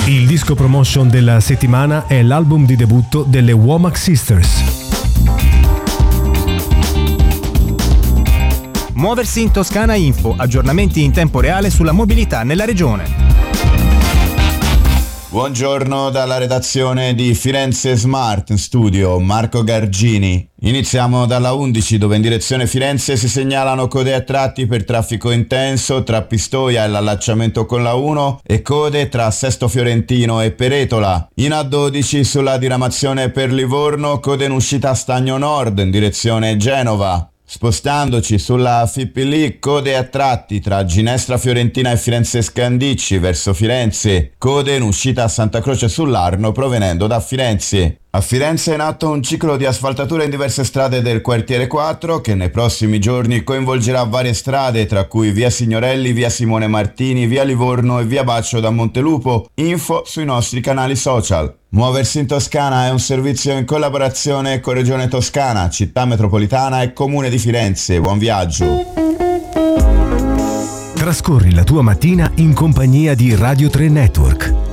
Il disco promotion della settimana è l'album di debutto delle Womack Sisters. Muoversi in Toscana Info, aggiornamenti in tempo reale sulla mobilità nella regione. Buongiorno dalla redazione di Firenze Smart Studio, Marco Gargini. Iniziamo dalla 11 dove in direzione Firenze si segnalano code a tratti per traffico intenso tra Pistoia e l'allacciamento con la 1 e code tra Sesto Fiorentino e Peretola. In A12 sulla diramazione per Livorno, code in uscita Stagno Nord in direzione Genova. Spostandoci sulla Fippili, code a tratti tra Ginestra Fiorentina e Firenze Scandicci verso Firenze, code in uscita a Santa Croce sull'Arno provenendo da Firenze. A Firenze è in atto un ciclo di asfaltatura in diverse strade del quartiere 4 che nei prossimi giorni coinvolgerà varie strade tra cui via Signorelli, via Simone Martini, via Livorno e via Baccio da Montelupo. Info sui nostri canali social. Muoversi in Toscana è un servizio in collaborazione con Regione Toscana, Città Metropolitana e Comune di Firenze. Buon viaggio! Trascorri la tua mattina in compagnia di Radio 3 Network.